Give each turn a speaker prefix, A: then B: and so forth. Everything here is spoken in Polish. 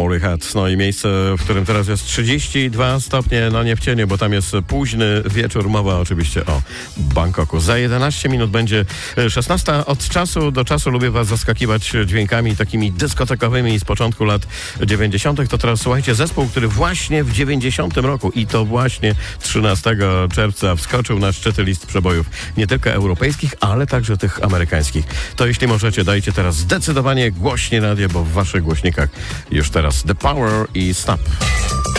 A: Maury Hat. No i miejsce, w którym teraz jest 32 stopnie, no nie w cieniu, bo tam jest późny wieczór. Mowa oczywiście o Bangkoku. Za 11 minut będzie 16. Od czasu do czasu lubię was zaskakiwać dźwiękami takimi dyskotekowymi z początku lat 90. To teraz słuchajcie, zespół, który właśnie w 90 roku i to właśnie 13 czerwca wskoczył na szczyty list przebojów nie tylko europejskich, ale także tych amerykańskich. To jeśli możecie, dajcie teraz zdecydowanie głośniej radio, bo w waszych głośnikach już teraz The Power i Stop.